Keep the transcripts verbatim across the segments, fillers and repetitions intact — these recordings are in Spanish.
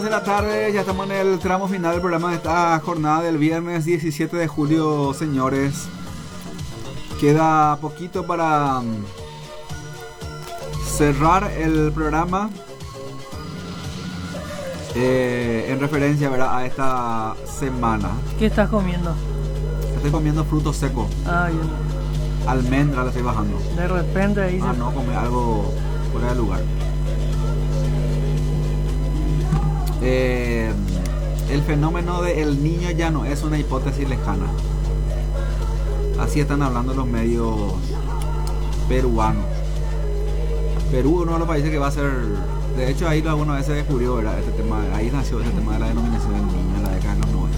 De la tarde, ya estamos en el tramo final del programa de esta jornada del viernes diecisiete de julio, señores. Queda poquito para cerrar el programa eh, en referencia, ¿verdad?, a esta semana. ¿Qué estás comiendo? Estoy comiendo frutos secos. Ah, bien. Almendra le estoy bajando. De repente ahí Ah, se... no, comer algo fuera de lugar. Eh, el fenómeno del Niño ya no es una hipótesis lejana. Así están hablando los medios peruanos. Perú es uno de los países que va a ser... De hecho, ahí alguna vez se descubrió, ¿verdad?, este tema. Ahí nació este tema de la denominación del niño en la década de los noventa.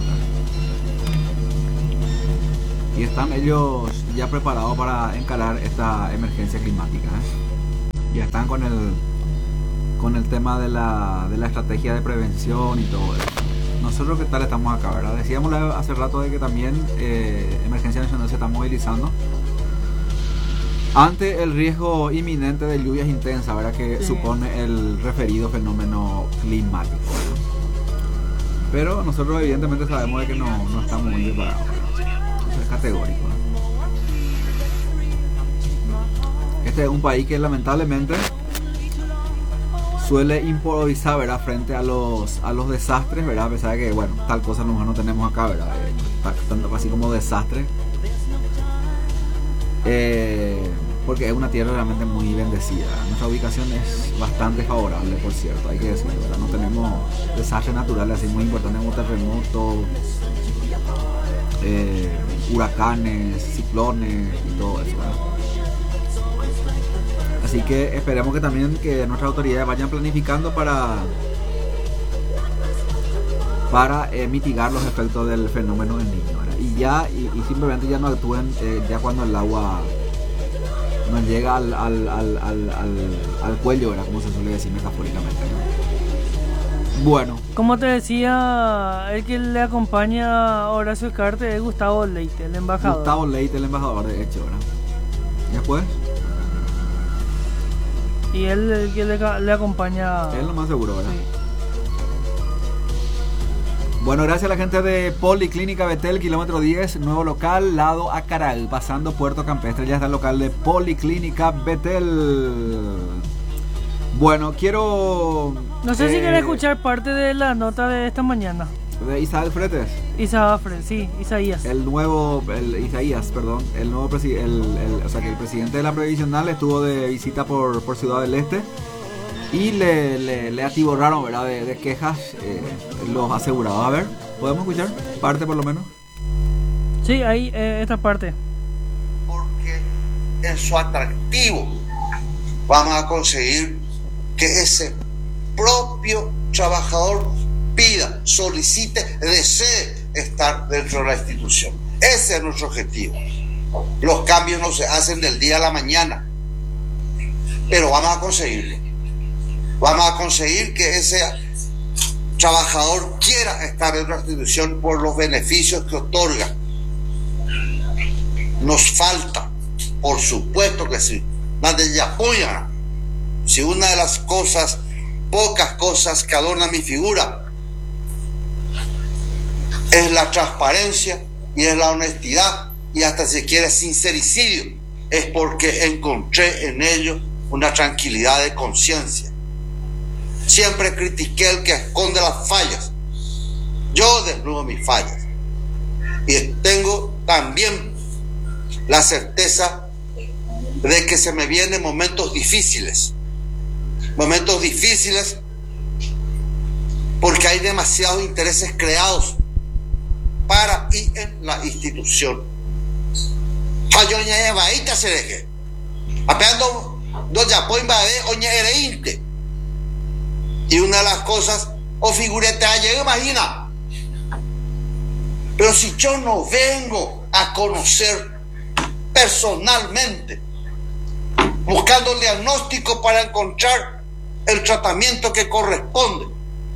Y están ellos ya preparados para encarar esta emergencia climática, ¿eh? Ya están con el con el tema de la, de la estrategia de prevención y todo eso. Nosotros, ¿qué tal estamos acá, verdad? Decíamos hace rato de que también eh, Emergencia Nacional se está movilizando ante el riesgo inminente de lluvias intensas, ¿verdad?, que sí, supone el referido fenómeno climático, ¿verdad? Pero nosotros evidentemente sabemos de que no, no estamos muy preparados. Eso es categórico, ¿no? Este es un país que lamentablemente suele improvisar, ¿verdad?, frente a los a los desastres, ¿verdad? A pesar de que, bueno, tal cosa nosotros no tenemos acá, ¿verdad? Eh, tanto así como desastre. Eh, porque es una tierra realmente muy bendecida. Nuestra ubicación es bastante favorable, por cierto, hay que decirlo, ¿verdad? No tenemos desastres naturales así muy importantes como terremotos, eh, huracanes, ciclones y todo eso, ¿verdad? Así que esperemos que también que nuestras autoridades vayan planificando para para eh, mitigar los efectos del fenómeno del Niño, ¿verdad? Y ya y, y simplemente ya no actúen eh, ya cuando el agua nos llega al, al, al, al, al, al cuello, ¿verdad?, como se suele decir metafóricamente, ¿no? Bueno, como te decía, el que le acompaña a Horacio Cartes es Gustavo Leite, el embajador. Gustavo Leite, el embajador, de hecho, ¿verdad? ¿Y después? Y él el que le, le acompaña. Es lo más seguro, ¿verdad? Sí. Bueno, gracias a la gente de Policlínica Betel, kilómetro diez, nuevo local, lado Acaral, pasando Puerto Campestre. Ya está el local de Policlínica Betel. Bueno, quiero... No sé eh, si querés escuchar parte de la nota de esta mañana. De Isaías Fretes. Isaías Fretes, sí, Isaías. El nuevo, el Isaías, perdón, el nuevo presidente, el, el, o sea que el presidente de la Previsional estuvo de visita por, por Ciudad del Este y le, le, le atiborraron, ¿verdad?, de, de quejas eh, los asegurados. A ver, ¿podemos escuchar parte por lo menos? Sí, ahí, eh, esta parte. Porque en su atractivo vamos a conseguir que ese propio trabajador pida, solicite, desee estar dentro de la institución. Ese es nuestro objetivo. Los cambios no se hacen del día a la mañana, pero vamos a conseguirlo. Vamos a conseguir que ese trabajador quiera estar en la institución por los beneficios que otorga. Nos falta, por supuesto que sí, más de apoyan. Si una de las cosas, pocas cosas que adornan mi figura es la transparencia y es la honestidad y hasta si quiere sincericidio, es porque encontré en ello una tranquilidad de conciencia. Siempre critiqué al que esconde las fallas. Yo desnudo mis fallas y tengo también la certeza de que se me vienen momentos difíciles momentos difíciles porque hay demasiados intereses creados para y en la institución. Y una de las cosas, o figurete ayer, imagina. Pero si yo no vengo a conocer personalmente, buscando el diagnóstico para encontrar el tratamiento que corresponde,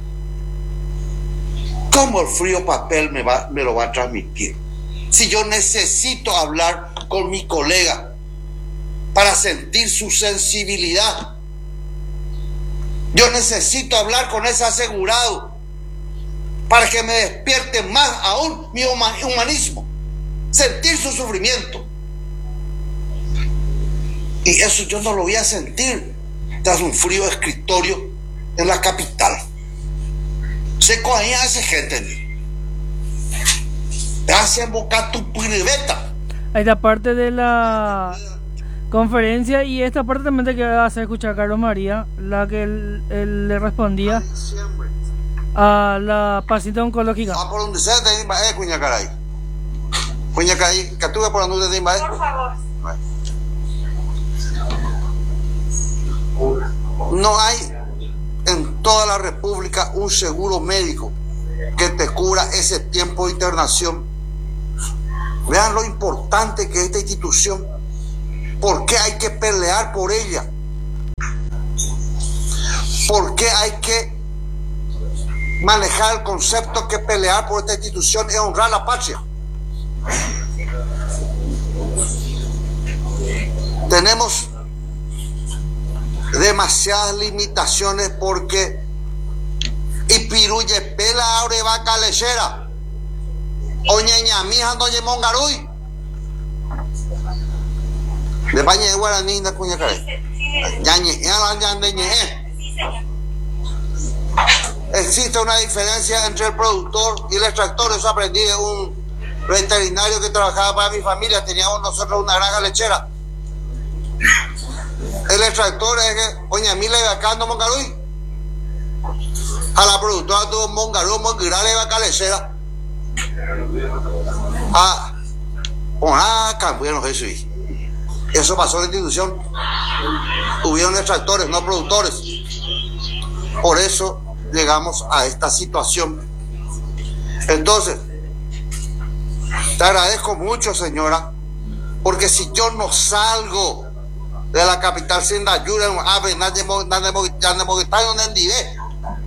¿cómo el frío papel me, va, me lo va a transmitir? Si yo necesito hablar con mi colega para sentir su sensibilidad, yo necesito hablar con ese asegurado para que me despierte más aún mi humanismo, sentir su sufrimiento. Y eso yo no lo voy a sentir tras un frío escritorio en la capital. Se cogía a esa gente. Gracias, boca tu piribeta. Esta parte de la conferencia y esta parte también te que hacer escuchar a Carlos María, la que él, él le respondía a la paciente oncológica. Ah, por donde sea, te invade, cuña caray. Cuña caray, que tú por donde te invade. Por favor. No hay en toda la República un seguro médico que te cubra ese tiempo de internación. Vean lo importante que es esta institución. ¿Por qué hay que pelear por ella? ¿Por qué hay que manejar el concepto que pelear por esta institución es honrar la patria? Tenemos demasiadas limitaciones porque Ipiruye pela abre vaca lechera oñeña mija doña Mongaruy de pañe de guaraní na cuña care ñañe ñañe. Existe una diferencia entre el productor y el extractor. Eso aprendí de un veterinario que trabajaba para mi familia. Teníamos nosotros una granja lechera. El extractor es que oña mila de vaca no Mongaruy. A la productora tuvo Mongaruy, Mongaruy de vaca lechera. Ah, ah, cambiaron eso. Eso pasó en la institución. Hubieron extractores, no productores. Por eso llegamos a esta situación. Entonces, te agradezco mucho, señora, porque si yo no salgo de la capital sin ayuda, a ver, nadie me está donde endive.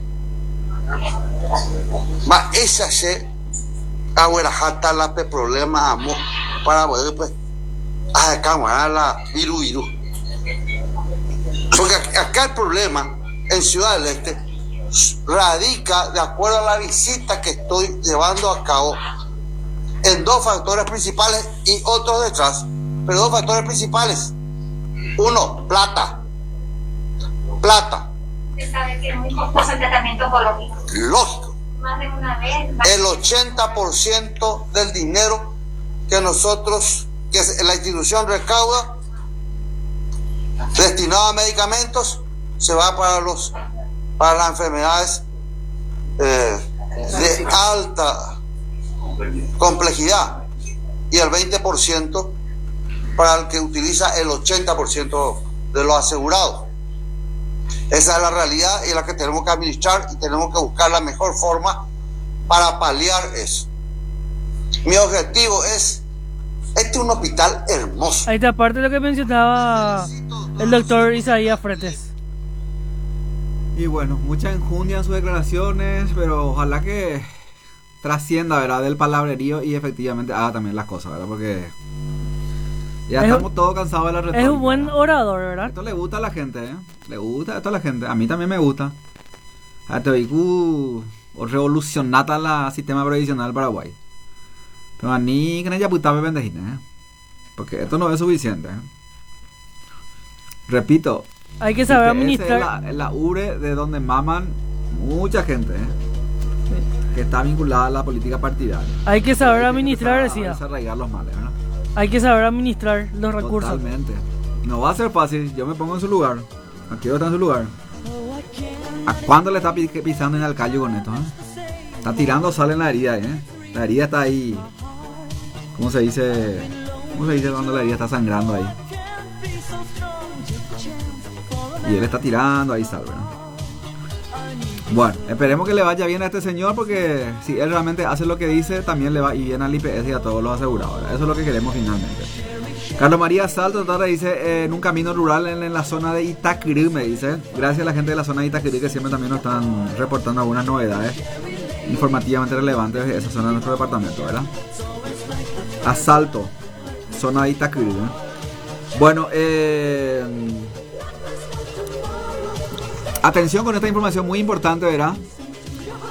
Mas esa se ahora jata la problema amo para poder pues a cámara la viru viru. Porque acá el problema en Ciudad del Este radica, de acuerdo a la visita que estoy llevando a cabo, en dos factores principales y otros detrás, pero dos factores principales. Uno, plata. Plata. Usted sabe que es muy costoso el tratamiento oncológico. Lógico. Más de una vez. El ochenta por ciento del dinero que nosotros, que la institución recauda, destinado a medicamentos, se va para los para las enfermedades eh, de alta complejidad y el veinte por ciento para el que utiliza el ochenta por ciento de los asegurados. Esa es la realidad y la que tenemos que administrar y tenemos que buscar la mejor forma para paliar eso. Mi objetivo es, este es un hospital hermoso. Ahí está parte de lo que mencionaba el doctor Isaías Fretes. Y bueno, mucha enjundia en sus declaraciones, pero ojalá que trascienda, ¿verdad?, del palabrerío y efectivamente haga también las cosas, ¿verdad? Porque ya es estamos un, todos cansados de la retórica. Es un buen ¿verdad? Orador, ¿verdad? Esto le gusta a la gente, ¿eh? Le gusta esto a la gente. A mí también me gusta. A te oigo revolucionata la sistema previsional Paraguay. Pero a mí que no haya puta me pendejina, ¿eh? Porque esto no es suficiente, ¿eh? Repito. Hay que saber administrar. Es la, la ubre de donde maman mucha gente, ¿eh? Sí. Que está vinculada a la política partidaria. Hay que saber administrar, decía. Desarraigar los males, ¿verdad? Hay que saber administrar los recursos. Totalmente. No va a ser fácil. Yo me pongo en su lugar. Aquí está en su lugar. ¿A cuándo le está pisando en el callo con esto, eh? Está tirando sal en la herida, ¿eh? La herida está ahí. ¿Cómo se dice? ¿Cómo se dice cuando la herida está sangrando ahí? Y él está tirando ahí sal, ¿verdad? Bueno, esperemos que le vaya bien a este señor, porque si él realmente hace lo que dice, también le va y bien al I P S y a todos los asegurados, ¿verdad? Eso es lo que queremos finalmente. Carlos María Salto Tata dice, eh, en un camino rural en, en la zona de Itacrí, me dice. Gracias a la gente de la zona de Itacrí que siempre también nos están reportando algunas novedades informativamente relevantes de esa zona de nuestro departamento, ¿verdad? Asalto, zona de Itacrí, ¿eh? Bueno, eh... atención con esta información muy importante, ¿verdad?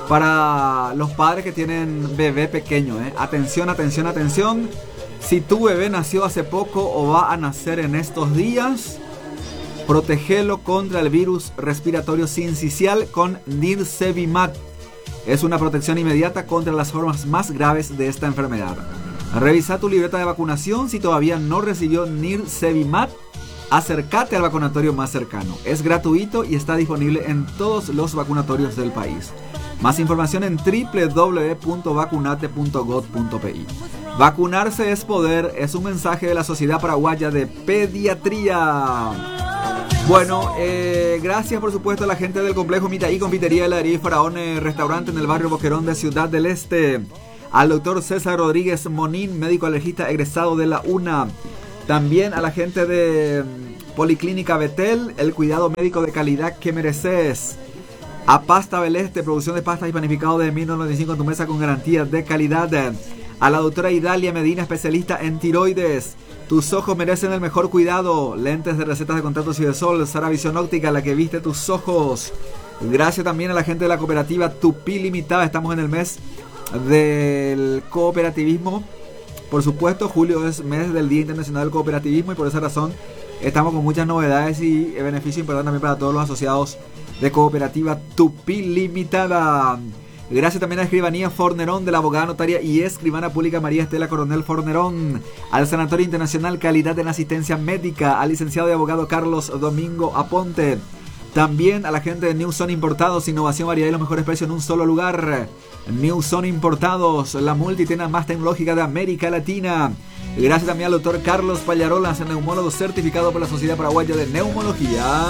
para los padres que tienen bebé pequeño, ¿eh? Atención, atención, atención. Si tu bebé nació hace poco o va a nacer en estos días, protegelo contra el virus respiratorio sincicial con Nirsevimab. Es una protección inmediata contra las formas más graves de esta enfermedad. Revisa tu libreta de vacunación. Si todavía no recibió Nirsevimab, acércate al vacunatorio más cercano. Es gratuito y está disponible en todos los vacunatorios del país. Más información en doble u doble u doble u punto vacunate punto gov punto pi. Vacunarse es poder, es un mensaje de la Sociedad Paraguaya de Pediatría. Bueno, eh, gracias por supuesto a la gente del complejo Mitaí, Confitería, Heladería y Faraón, eh, restaurante en el barrio Boquerón de Ciudad del Este. Al doctor César Rodríguez Monín, médico alergista egresado de la UNA. También a la gente de Policlínica Betel, el cuidado médico de calidad que mereces. A Pasta Beleste, producción de pastas y panificado de mil novecientos noventa y cinco en tu mesa con garantía de calidad. A la doctora Idalia Medina, especialista en tiroides. Tus ojos merecen el mejor cuidado. Lentes de recetas de contactos y de sol. Sara Visión Óptica, la que viste tus ojos. Gracias también a la gente de la cooperativa Tupí Limitada. Estamos en el mes del cooperativismo. Por supuesto, julio es mes del Día Internacional del Cooperativismo y por esa razón estamos con muchas novedades y beneficios importantes también para todos los asociados de cooperativa Tupí Limitada. Gracias también a Escribanía Fornerón, de la abogada notaria y escribana pública María Estela Coronel Fornerón. Al Sanatorio Internacional Calidad en Asistencia Médica. Al licenciado y abogado Carlos Domingo Aponte. También a la gente de New Son Importados, innovación, variedad y los mejores precios en un solo lugar. New Son Importados, la multitienda más tecnológica de América Latina. Gracias también al doctor Carlos Pallarolas, neumólogo certificado por la Sociedad Paraguaya de Neumología.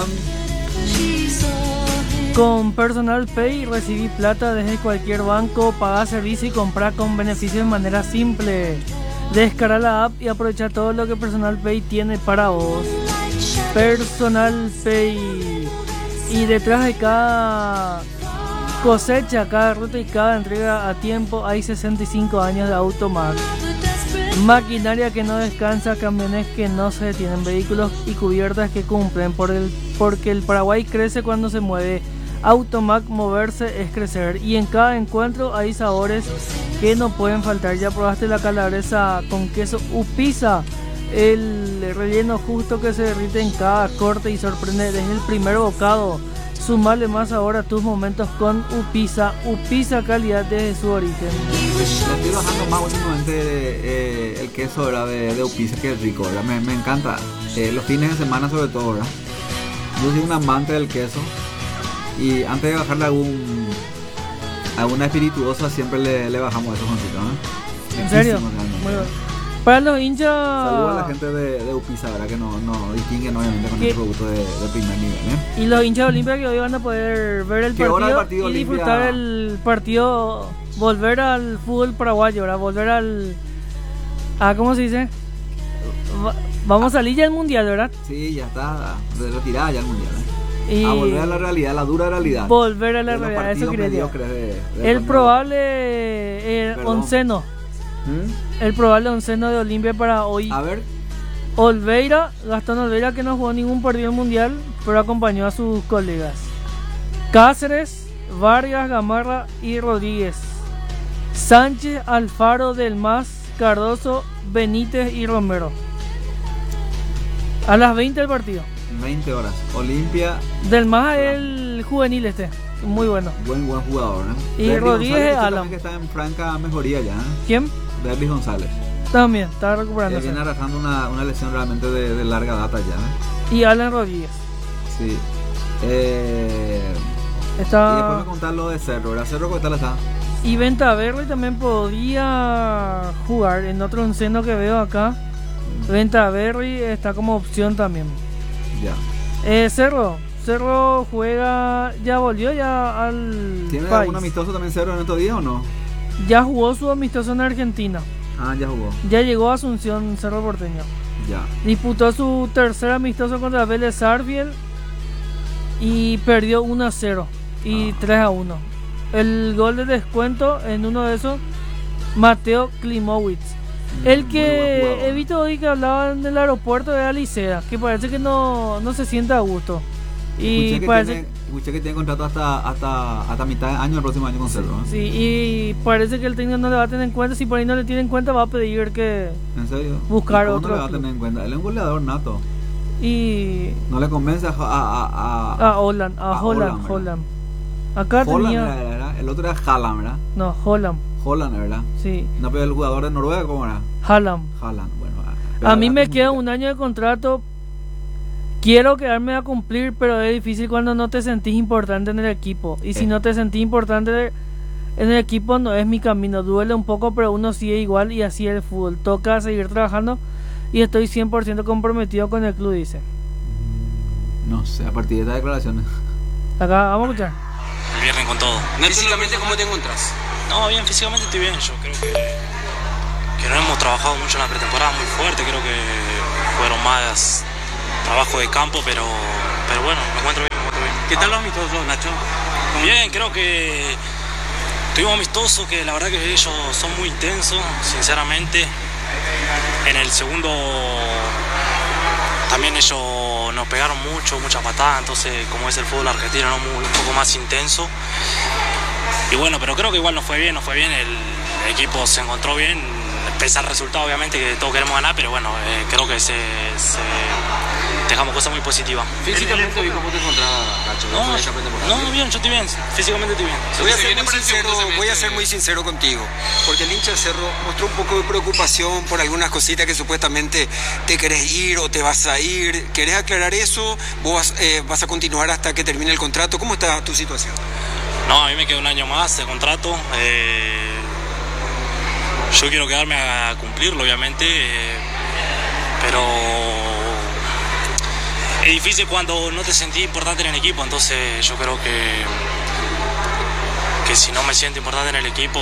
Con Personal Pay recibí plata desde cualquier banco, pagar servicio y comprar con beneficios de manera simple. Descarga la app y aprovecha todo lo que Personal Pay tiene para vos. Personal Pay. Y detrás de cada cosecha, cada ruta y cada entrega a tiempo hay sesenta y cinco años de Automac. Maquinaria que no descansa, camiones que no se detienen, vehículos y cubiertas que cumplen, por el, porque el Paraguay crece cuando se mueve. Automac, moverse es crecer. Y en cada encuentro hay sabores que no pueden faltar. Ya probaste la calabresa con queso Upisa, el relleno justo que se derrite en cada corte y sorprende desde el primer bocado. Sumarle más sabor a tus momentos con Upisa. Upisa, calidad desde su origen. Le estoy bajando más últimamente eh, el queso, ¿verdad? De, de Upisa, que es rico, ¿verdad? Me, me encanta. Eh, los fines de semana sobre todo, ¿verdad? Yo soy un amante del queso. Y antes de bajarle algún alguna espirituosa siempre le, le bajamos esos joncitos, ¿no? ¿En serio? Muy bueno. Para los hinchas... Saludos a la gente de, de Upisa, ¿verdad? Que no, no distinguen obviamente con el producto de, de primer nivel, ¿eh? Y los hinchas de Olimpia que hoy van a poder ver el partido, partido y Olimpia... disfrutar el partido, volver al fútbol paraguayo, ¿verdad? Volver al... a ¿cómo se dice? Va, vamos a salir ya al mundial, ¿verdad? Sí, ya está retirada ya el mundial, ¿eh? Y a volver a la realidad, la dura realidad. Volver a la realidad, eso quería decir. De, de el probable eh, onceno. ¿Mm? El probable onceno de Olimpia para hoy. A ver. Olveira, Gastón Olveira, que no jugó ningún partido mundial, pero acompañó a sus colegas. Cáceres, Vargas, Gamarra y Rodríguez. Sánchez, Alfaro, Del Mas, Cardoso, Benítez y Romero. A las veinte el partido. veinte horas. Olimpia. Del Mas es el juvenil este. Muy bueno. Buen buen jugador, ¿no? Y Derby Rodríguez Alan. Que está en franca mejoría ya, ¿eh? ¿Quién? Derby González. También, está recuperando. Viene arrastrando una, una lesión realmente de, de larga data ya, ¿eh? Y Alan Rodríguez. Sí. Eh... Está... Y después me contar lo de Cerro, ¿verdad? Cerro, ¿qué tal está? Y Ventaverri también podría jugar en otro onceno que veo acá. Mm. Ventaverri está como opción también. Ya. Eh, Cerro, Cerro juega, ya volvió ya al ¿Tiene país. algún amistoso también Cerro en estos días o no? Ya jugó su amistoso en Argentina. Ah, ya jugó. Ya llegó a Asunción, Cerro Porteño. Ya. Disputó su tercer amistoso contra Vélez Sarsfield y perdió uno a cero y ah. tres a uno. El gol de descuento en uno de esos, Mateo Klimowicz. El que he visto hoy que hablaban del aeropuerto de Alicea, que parece que no, no se siente a gusto. Y que parece tiene, Escuché que tiene contrato hasta hasta hasta mitad de año el próximo año con Cerro. ¿eh? Sí, y parece que el técnico no le va a tener en cuenta. Si por ahí no le tiene en cuenta, va a pedir que ¿En serio? buscar ¿Y cómo otro no le va a club? tener en cuenta? Él es un goleador nato. Y No le convence a a a, a, a Holland, a, a Holland, Holland, Holland. Acá Holland tenía, era, era, el otro era Haaland, ¿verdad? no, Holland, Holland, ¿verdad? sí, No, pero el jugador de Noruega, ¿cómo era? Haaland. Haaland, bueno. A mí me queda un año de contrato. Quiero quedarme a cumplir, pero es difícil cuando no te sentís importante en el equipo. Y si Eh. no te sentís importante en el equipo, no es mi camino. Duele un poco, pero uno sigue igual y así es el fútbol. Toca seguir trabajando y estoy cien por ciento comprometido con el club, dice. No sé, a partir de estas declaraciones. Acá, vamos a escuchar. El viernes con todo. Físicamente, ¿cómo te encuentras? No, bien, físicamente estoy bien. Yo creo que, que no hemos trabajado mucho en la pretemporada, muy fuerte. Creo que fueron más trabajo de campo, pero, pero bueno, me encuentro bien, me encuentro bien. ¿Qué tal los amistosos, Nacho? Bien, creo que tuvimos amistosos que la verdad que ellos son muy intensos, sinceramente. En el segundo también ellos nos pegaron mucho, muchas patadas, entonces como es el fútbol argentino, ¿no? Muy, un poco más intenso. Y bueno, pero creo que igual nos fue bien, nos fue bien, el, el equipo se encontró bien, pese al resultado obviamente que todos queremos ganar, pero bueno, eh, creo que se, se dejamos cosas muy positivas. Físicamente, ¿y cómo te encontrás, Nacho? No, Esa pretemporada. no, bien, yo estoy bien, físicamente estoy bien. Voy a, ser muy sincero, voy a ser muy sincero contigo, porque el hincha del Cerro mostró un poco de preocupación por algunas cositas que supuestamente te querés ir o te vas a ir. ¿Querés aclarar eso? ¿Vos vas, eh, vas a continuar hasta que termine el contrato? ¿Cómo está tu situación? No, a mí me queda un año más de contrato. Eh, yo quiero quedarme a cumplirlo, obviamente, eh, pero es difícil cuando no te sentís importante en el equipo, entonces yo creo que, que si no me siento importante en el equipo,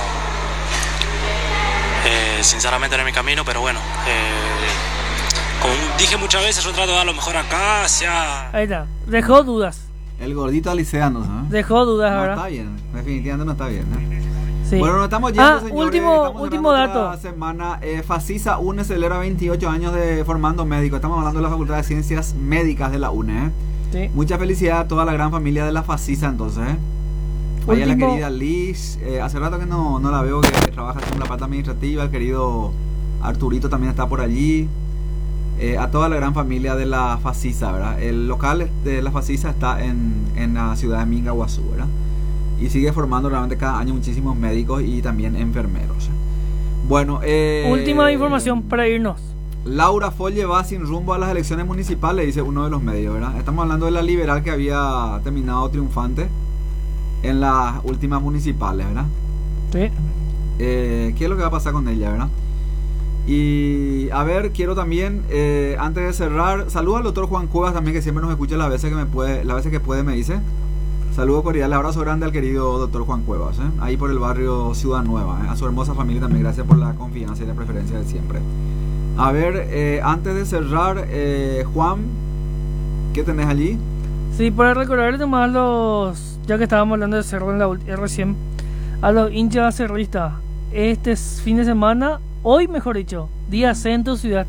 eh, sinceramente no es mi camino, pero bueno, eh, como dije muchas veces, yo trato de dar lo mejor acá, sea... Ahí está. Dejó dudas. El gordito aliceano, ¿sabes? Dejó dudas No ahora. está bien, definitivamente no está bien. ¿eh? Sí. Bueno, nos estamos yendo, Ah, señores. último, Estamos último cerrando dato. otra semana. Eh, Facisa UNE celebra veintiocho años de formando médicos. Estamos hablando de la Facultad de Ciencias Médicas de la UNE. ¿eh? Sí. Mucha felicidad a toda la gran familia de la Facisa, entonces. ¿eh? Vaya la Último- querida Liz. Eh, hace rato que no, no la veo, que trabaja en la parte administrativa. El querido Arturito también está por allí. Eh, a toda la gran familia de la Facisa, ¿verdad? El local de la Facisa está en, en la ciudad de Minga, Guazú, ¿verdad? Y sigue formando realmente cada año muchísimos médicos y también enfermeros. ¿eh? Bueno, eh, Última información para irnos. Laura Folle va sin rumbo a las elecciones municipales, dice uno de los medios, ¿verdad? Estamos hablando de la liberal que había terminado triunfante en las últimas municipales, ¿verdad? Sí. Eh, ¿Qué es lo que va a pasar con ella, verdad? Y a ver, quiero también, eh, antes de cerrar, saludo al doctor Juan Cuevas también, que siempre nos escucha las veces que me puede, las veces que puede, me dice. Saludo cordial, abrazo grande al querido doctor Juan Cuevas, ¿eh? Ahí por el barrio Ciudad Nueva, ¿eh? A su hermosa familia también, gracias por la confianza y la preferencia de siempre. A ver, eh, antes de cerrar, eh, Juan, ¿qué tenés allí? Sí, para recordarles nomás a los, ya que estábamos hablando de Cerro en la ulti- recién, a los hinchas cerristas, este es fin de semana, hoy mejor dicho, día C en tu ciudad,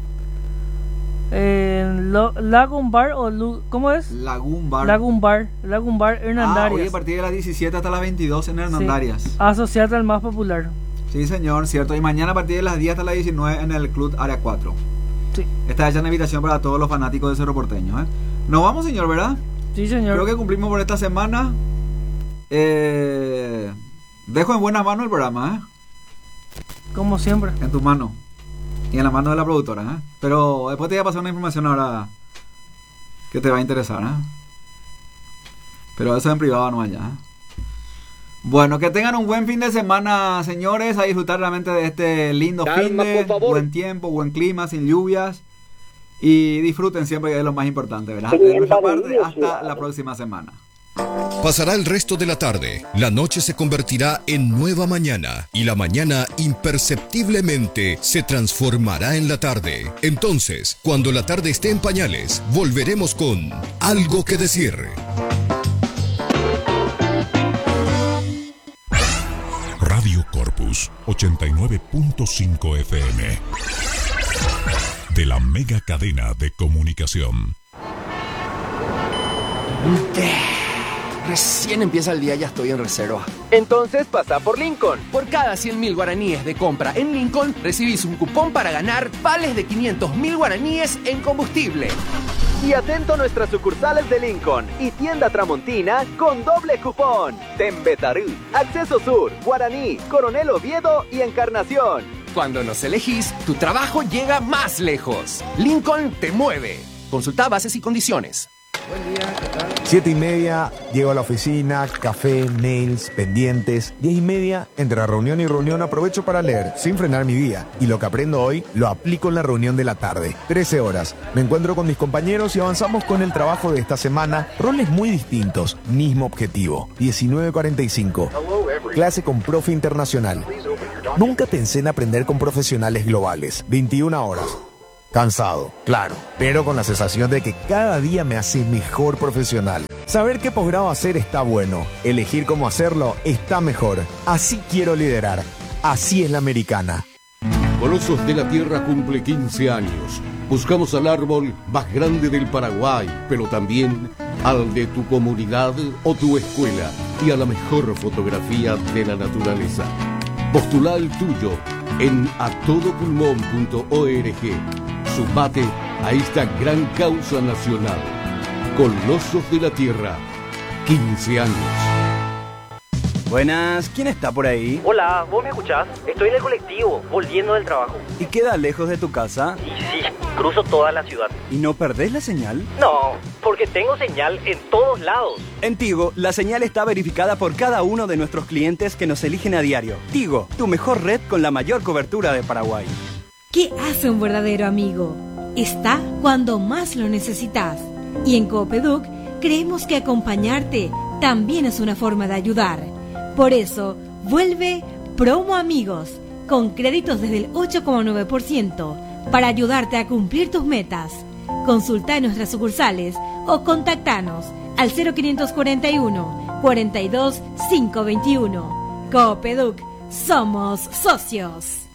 en Lo- Lagoon Bar o Lu- ¿cómo es? Lagoon Bar. Lagoon Bar, Lagoon Bar Ah, hoy Hernandarias. a partir de las diecisiete hasta las veintidós en Sí. Hernandarias. Asociate al más popular. Sí, señor, cierto. Y mañana a partir de las diez hasta las diecinueve en el Club Área cuatro. Sí, Esta es ya una invitación para todos los fanáticos de Cerro Porteño, ¿eh? Nos vamos, señor, ¿verdad? sí señor. Creo que cumplimos por esta semana. Eh, dejo en buena mano el programa, ¿eh? Como siempre. En tu mano. Y en la mano de la productora, ¿eh? Pero después te voy a pasar una información ahora que te va a interesar, ¿eh? Pero eso en privado no allá, ¿eh? Bueno, que tengan un buen fin de semana, señores. A disfrutar realmente de este lindo fin de buen tiempo, buen clima, sin lluvias. Y disfruten siempre, que es lo más importante, ¿verdad? De nuestra parte, hasta la próxima semana. Pasará el resto de la tarde, la noche se convertirá en nueva mañana y la mañana imperceptiblemente se transformará en la tarde. Entonces, cuando la tarde esté en pañales, volveremos con Algo que Decir. Radio Corpus ochenta y nueve punto cinco F M de la mega cadena de comunicación. Yeah. Recién empieza el día y ya estoy en reserva. Entonces pasa por Lincoln. Por cada cien mil guaraníes de compra en Lincoln, recibís un cupón para ganar vales de quinientos mil guaraníes en combustible. Y atento a nuestras sucursales de Lincoln y tienda Tramontina con doble cupón. Tembetaru, Acceso Sur, Guaraní, Coronel Oviedo y Encarnación. Cuando nos elegís, tu trabajo llega más lejos. Lincoln te mueve. Consulta bases y condiciones. Buen día, ¿qué tal? Siete y media, llego a la oficina, café, mails, pendientes. Diez y media, entre reunión y reunión aprovecho para leer, sin frenar mi día. Y lo que aprendo hoy, lo aplico en la reunión de la tarde. Trece horas, me encuentro con mis compañeros y avanzamos con el trabajo de esta semana. Roles muy distintos, mismo objetivo. diecinueve cuarenta y cinco, clase con profe internacional. Nunca pensé en aprender con profesionales globales. veintiuna horas. Cansado, claro, pero con la sensación de que cada día me hace mejor profesional. Saber qué posgrado hacer está bueno, elegir cómo hacerlo está mejor. Así quiero liderar, así es la americana. Colosos de la Tierra cumple quince años. Buscamos al árbol más grande del Paraguay, pero también al de tu comunidad o tu escuela y a la mejor fotografía de la naturaleza. Postula el tuyo en a todo pulmón punto org. Sumate a esta gran causa nacional. Colosos de la Tierra, quince años. Buenas, ¿quién está por ahí? Hola, ¿vos me escuchás? Estoy en el colectivo, volviendo del trabajo. ¿Y queda lejos de tu casa? Sí, sí, cruzo toda la ciudad. ¿Y no perdés la señal? No, porque tengo señal en todos lados. En Tigo, la señal está verificada por cada uno de nuestros clientes que nos eligen a diario. Tigo, tu mejor red con la mayor cobertura de Paraguay. ¿Qué hace un verdadero amigo? Está cuando más lo necesitas. Y en Coopeduc creemos que acompañarte también es una forma de ayudar. Por eso, vuelve Promo Amigos, con créditos desde el ocho coma nueve por ciento, para ayudarte a cumplir tus metas. Consulta en nuestras sucursales o contactanos al cero quinientos cuarenta y uno, cuarenta y dos, quinientos veintiuno. Coopeduc, somos socios.